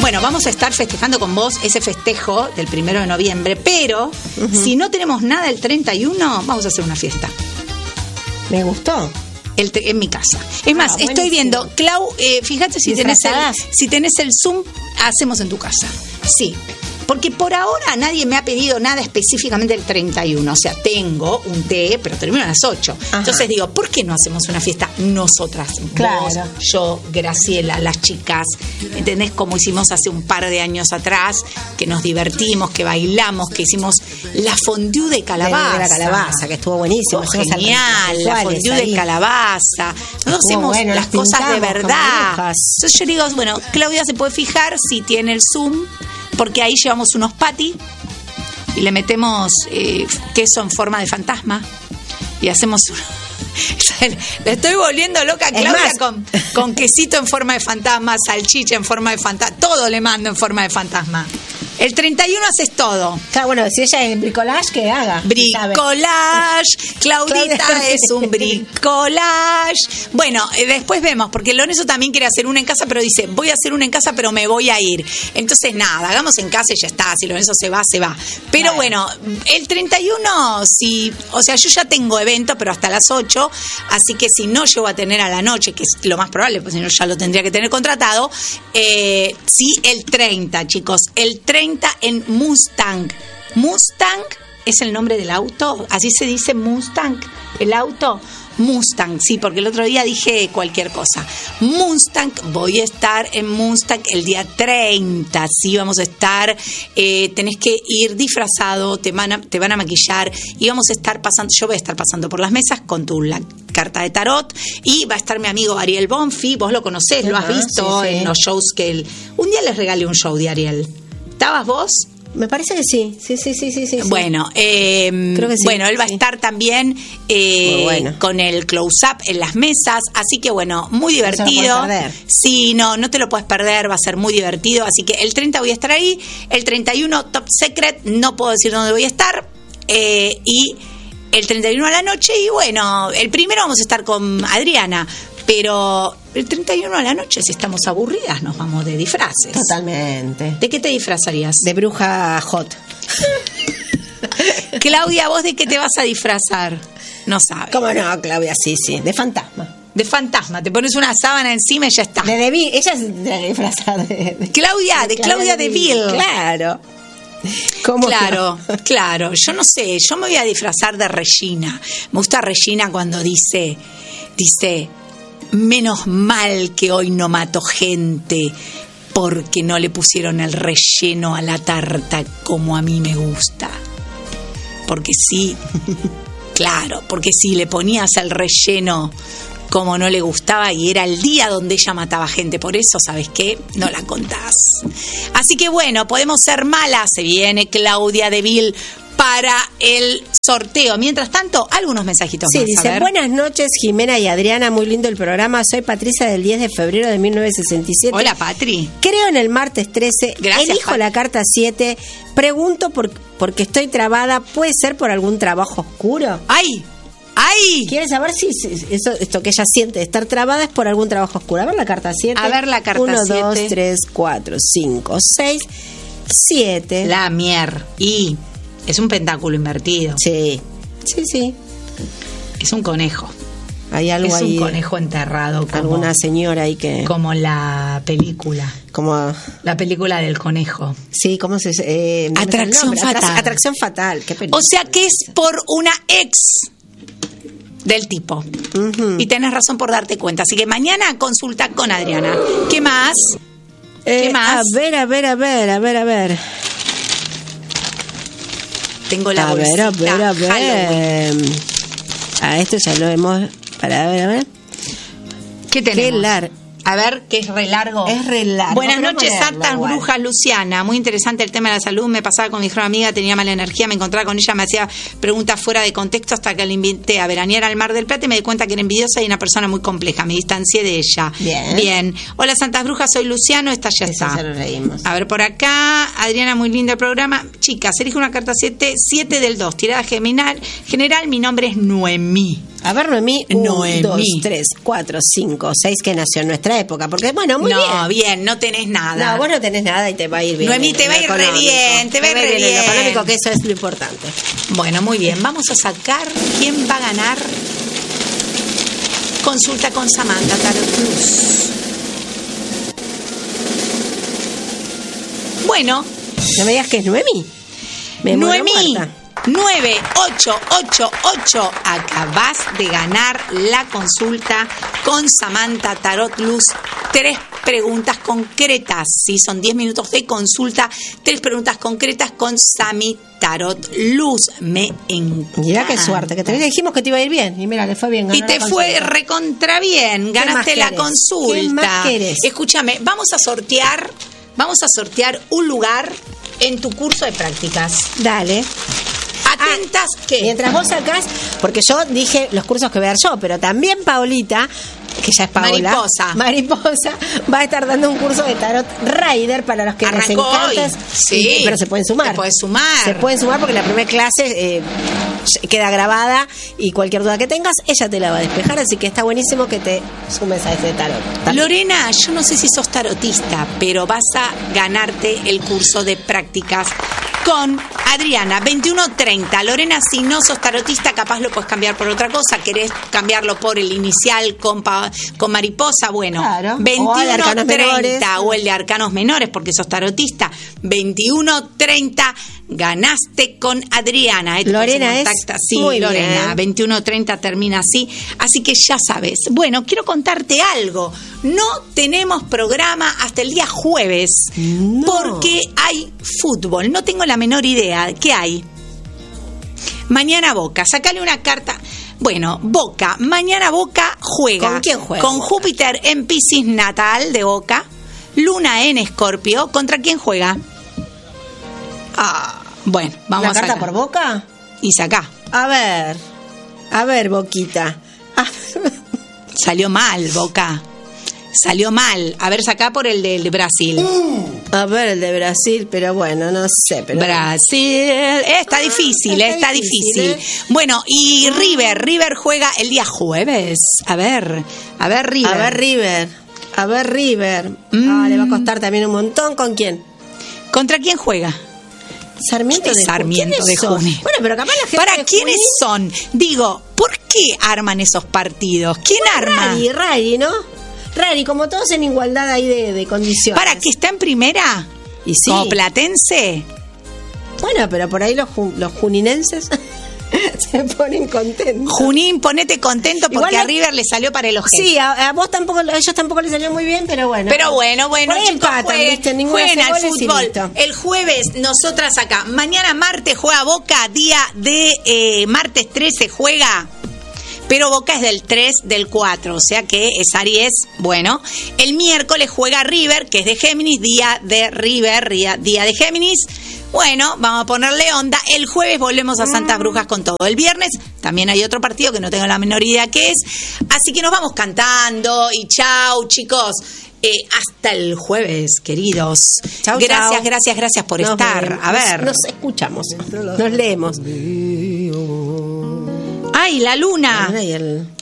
Bueno, vamos a estar festejando con vos ese festejo del 1 de noviembre, pero si no tenemos nada el 31, vamos a hacer una fiesta. Me gustó. En mi casa. Es más, estoy viendo, Clau, fíjate si tenés el Zoom, hacemos en tu casa. Sí. Porque por ahora nadie me ha pedido nada específicamente el 31. O sea, tengo un té, pero termino a las 8. Ajá. Entonces digo, ¿por qué no hacemos una fiesta nosotras? Claro. Vos, yo, Graciela, las chicas. ¿Entendés? Como hicimos hace un par de años atrás, que nos divertimos, que bailamos, que hicimos la fondue de calabaza. De la calabaza, que estuvo buenísimo. Genial, la fondue de calabaza. Nosotros hacemos las cosas de verdad. Entonces yo digo, bueno, Claudia se puede fijar si tiene el Zoom, porque ahí llevamos unos patty y le metemos queso en forma de fantasma y hacemos... Le estoy volviendo loca a Claudia con quesito en forma de fantasma, salchicha en forma de fantasma, todo le mando en forma de fantasma. El 31 haces todo. Claro, bueno, si ella es bricolage, que haga. Bricolage. Claudita es un bricolage. Bueno, después vemos, porque Lorenzo también quiere hacer una en casa, pero dice, voy a hacer una en casa, pero me voy a ir. Entonces, nada, hagamos en casa y ya está. Si Lorenzo se va, se va. Pero bueno, el 31, o sea, yo ya tengo evento, pero hasta las 8, así que si no llego a tener a la noche, que es lo más probable, pues si no ya lo tendría que tener contratado, sí, el 30, chicos, el 30 en Mustang. Mustang es el nombre del auto, así se dice Mustang, el auto. Mustang, sí, porque el otro día dije cualquier cosa. Mustang, voy a estar en Mustang el día 30, sí, vamos a estar, tenés que ir disfrazado, te van a maquillar y vamos a estar pasando, yo voy a estar pasando por las mesas con la carta de tarot y va a estar mi amigo Ariel Bonfi, vos lo conocés, lo has visto en los shows que un día les regalé un show de Ariel. ¿Estabas vos? Me parece que sí. Bueno, creo que sí. Bueno, él va a estar también con el close-up en las mesas, así que bueno, muy divertido. Sí, no te lo puedes perder, va a ser muy divertido, así que el 30 voy a estar ahí, el 31 Top Secret, no puedo decir dónde voy a estar, y el 31 a la noche, y bueno, el primero vamos a estar con Adriana, pero el 31 a la noche, si estamos aburridas, nos vamos de disfraces. Totalmente. ¿De qué te disfrazarías? De bruja hot. Claudia, ¿vos de qué te vas a disfrazar? No sabes. ¿Cómo no, Claudia? Sí, de fantasma. De fantasma, te pones una sábana encima y ya está. Ella se disfraza de Claudia de Vil. Claro. Claro, yo no sé, yo me voy a disfrazar de Regina. Me gusta Regina cuando dice, menos mal que hoy no mato gente porque no le pusieron el relleno a la tarta como a mí me gusta. Porque sí, claro, porque si le ponías el relleno como no le gustaba y era el día donde ella mataba gente, por eso, ¿sabes qué? No la contás. Así que bueno, podemos ser malas. Se viene Claudia de Vil para el sorteo. Mientras tanto, algunos mensajitos más. Sí, dice, buenas noches, Jimena y Adriana, muy lindo el programa. Soy Patricia del 10 de febrero de 1967. Hola, Patri. Creo en el martes 13. Gracias, elijo Patri. La carta 7. Pregunto porque estoy trabada. ¿Puede ser por algún trabajo oscuro? ¡Ay! ¿Quieres saber si esto que ella siente de estar trabada es por algún trabajo oscuro? A ver la carta 7. A ver la carta 1, 7. 2, 3, 4, 5, 6, 7. La mier. Y es un pentáculo invertido. Sí. Es un conejo. Hay algo es ahí. Es un conejo enterrado. Como, alguna señora ahí que. Como la película. Como. La película del conejo. Sí, ¿cómo se dice? Atracción fatal. Atracción fatal. Qué película. O sea que es por una ex del tipo. Y tenés razón por darte cuenta. Así que mañana consulta con Adriana. ¿Qué más? ¿Qué más? A ver. Tengo la bolsita. A ver. Esto ya lo hemos... A ver. ¿Qué tenemos? A ver, que es re largo. Es re largo. Buenas noches, Santas Brujas, Luciana. Muy interesante el tema de la salud. Me pasaba con mi mejor amiga, tenía mala energía, me encontraba con ella, me hacía preguntas fuera de contexto hasta que la invité a veranear al Mar del Plata y me di cuenta que era envidiosa y una persona muy compleja. Me distancié de ella. Bien. Hola, Santas Brujas, soy Luciano. Esta ya está. Ya lo reímos. A ver, por acá, Adriana, muy lindo el programa. Chicas, elige una carta 7 del 2. Tirada general, mi nombre es Noemí. A ver, Noemí, 1, 2, 3, 4, 5, 6 que nació en nuestra época. Porque, bueno, muy bien. No, bien, no tenés nada. No, vos no tenés nada y te va a ir bien. Noemí, te va a ir re bien, te va a ir re bien. Lo económico, que eso es lo importante. Bueno, muy bien. Vamos a sacar quién va a ganar Consulta con Samantha Tarot Plus. Bueno. No me digas que es Noemí. Noemí. 9888, acabas de ganar la consulta con Samantha Tarot Luz. 3 preguntas concretas, ¿sí? Son 10 minutos de consulta, 3 preguntas concretas con Sami Tarot Luz. Me encanta. Mirá qué suerte, que te dijimos que te iba a ir bien. Y mira, le fue bien. Y te fue recontra bien, ganaste la consulta. ¿Qué más querés? Escúchame, vamos a sortear un lugar en tu curso de prácticas. Dale. Atentas que mientras vos sacás, porque yo dije los cursos que voy a dar yo, pero también Paulita, que ya es Paola, Mariposa, va a estar dando un curso de Tarot Rider para los que les encanta. Sí, pero se pueden sumar. Se pueden sumar porque la primera clase queda grabada y cualquier duda que tengas, ella te la va a despejar, así que está buenísimo que te sumes a ese tarot. También. Lorena, yo no sé si sos tarotista, pero vas a ganarte el curso de prácticas con Adriana, 21:30. Lorena, si no sos tarotista, capaz lo puedes cambiar por otra cosa. ¿Querés cambiarlo por el inicial con Mariposa? Bueno, claro. 21:30 o el de arcanos menores, porque sos tarotista. 21:30 ganaste con Adriana. Lorena es sí, muy Lorena, 21:30 termina así. Así que ya sabes. Bueno, quiero contarte algo. No tenemos programa hasta el día jueves, porque hay fútbol. No tengo la menor idea. ¿Qué hay? Mañana Boca. Sácale una carta. Bueno, Boca. Mañana Boca juega. ¿Con quién juega? Con Júpiter en Piscis natal de Boca. Luna en Escorpio. ¿Contra quién juega? Bueno, vamos a sacar. ¿Una carta por Boca? Y sacá. A ver, Boquita. Salió mal, Boca. Salió mal. A ver, sacá por el de Brasil. A ver, el de Brasil, pero bueno, no sé. Pero Brasil. Está difícil. Bueno, y River juega el día jueves. A ver, River. Le va a costar también un montón. ¿Con quién? ¿Contra quién juega? Sarmiento de Junín. Bueno, pero capaz la gente ¿para quiénes son? Digo, ¿por qué arman esos partidos? ¿Quién arma? Rari, ¿no? Rari, como todos en igualdad ahí de condiciones. ¿Para que está en primera? ¿Y sí? ¿Como platense? Bueno, pero por ahí los juninenses se ponen contentos. Junín, ponete contento porque a River le salió para el ojete. Sí, a vos tampoco, a ellos tampoco les salió muy bien, pero bueno. Chicos, jueguen al fútbol. El jueves, nosotras acá. Mañana martes juega Boca, día de martes 13 juega. Pero Boca es del 3, del 4, o sea que es Aries. Bueno, el miércoles juega River, que es de Géminis, día de River, día de Géminis. Bueno, vamos a ponerle onda. El jueves volvemos a Santas Brujas con todo. El viernes también hay otro partido que no tengo la menor idea qué es. Así que nos vamos cantando y chau, chicos. Hasta el jueves, queridos. Chau, gracias por estar. A ver. Nos escuchamos, nos leemos. ¡Ay, la luna!